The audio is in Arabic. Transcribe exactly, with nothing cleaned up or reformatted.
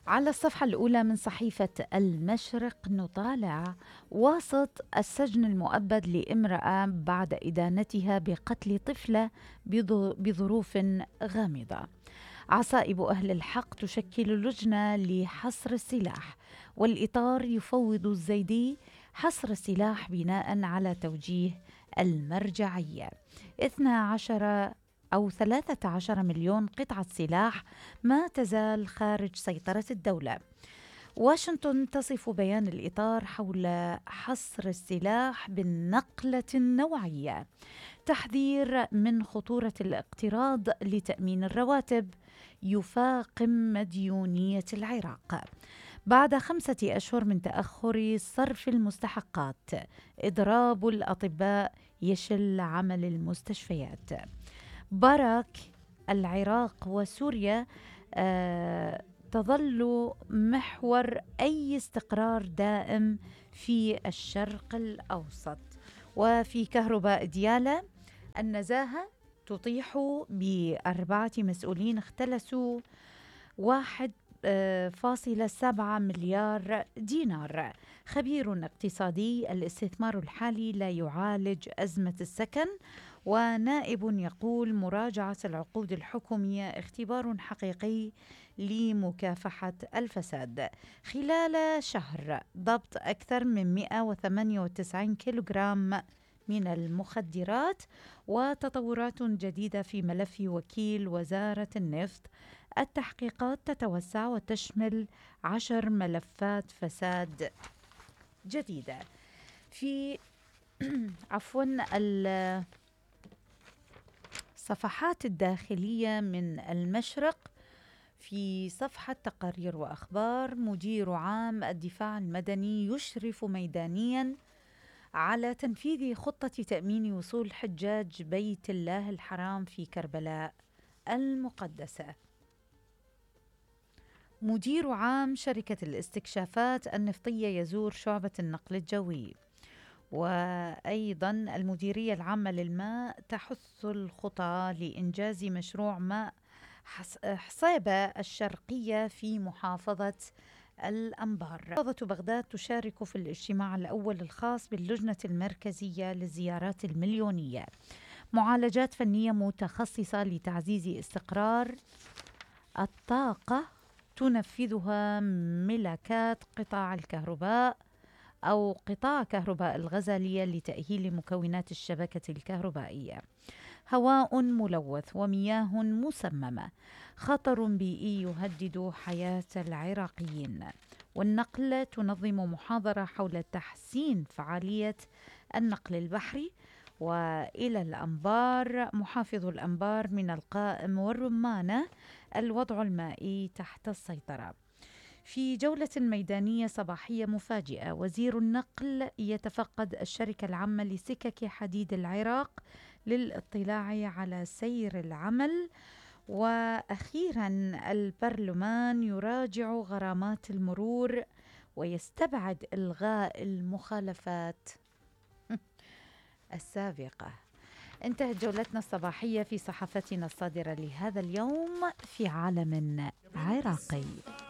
على الصفحة الأولى من صحيفة المشرق نطالع واسط السجن المؤبد لامرأة بعد إدانتها بقتل طفلة بظ- بظروف غامضة. عصائب أهل الحق تشكل لجنة لحصر السلاح، والإطار يفوض الزيدي حصر السلاح بناء على توجيه المرجعية. اثنا عشر أو ثلاثة عشر مليون قطعة سلاح ما تزال خارج سيطرة الدولة. واشنطن تصف بيان الإطار حول حصر السلاح بالنقلة النوعية، تحذير من خطورة الاقتراض لتأمين الرواتب، يفاقم مديونية العراق. بعد خمسة أشهر من تأخر صرف المستحقات، إضراب الأطباء يشل عمل المستشفيات. باراك، العراق وسوريا آه تظل محور أي استقرار دائم في الشرق الأوسط. وفي كهرباء ديالى، النزاهة تطيح بأربعة مسؤولين اختلسوا واحد آه، فاصلة سبعة مليار دينار. خبير اقتصادي: الاستثمار الحالي لا يعالج أزمة السكن. ونائب يقول: مراجعة العقود الحكومية اختبار حقيقي لمكافحة الفساد. خلال شهر ضبط أكثر من مئة وثمانية وتسعين كيلوغرام من المخدرات. وتطورات جديدة في ملف وكيل وزارة النفط، التحقيقات تتوسع وتشمل عشر ملفات فساد جديدة. في عفوا الصفحات الداخلية من المشرق، في صفحة تقارير وأخبار: مدير عام الدفاع المدني يشرف ميدانياً على تنفيذ خطة تأمين وصول حجاج بيت الله الحرام في كربلاء المقدسة. مدير عام شركة الاستكشافات النفطية يزور شعبة النقل الجوي. وأيضا المديرية العامة للماء تحث الخطى لإنجاز مشروع ماء حصيبة الشرقية في محافظة الأنبار. محافظة بغداد تشارك في الاجتماع الأول الخاص باللجنة المركزية للزيارات المليونية. معالجات فنية متخصصة لتعزيز استقرار الطاقة تنفذها ملكات قطاع الكهرباء أو قطاع كهرباء الغزالية لتأهيل مكونات الشبكة الكهربائية. هواء ملوث ومياه مسممة، خطر بيئي يهدد حياة العراقيين. والنقل تنظم محاضرة حول تحسين فعالية النقل البحري. وإلى الأنبار: محافظ الأنبار من القائم والرمانة، الوضع المائي تحت السيطرة. في جولة ميدانية صباحية مفاجئة، وزير النقل يتفقد الشركة العامة لسكك حديد العراق للاطلاع على سير العمل. وأخيرا البرلمان يراجع غرامات المرور ويستبعد إلغاء المخالفات السابقة. انتهت جولتنا الصباحية في صحافتنا الصادرة لهذا اليوم في عالم عراقي.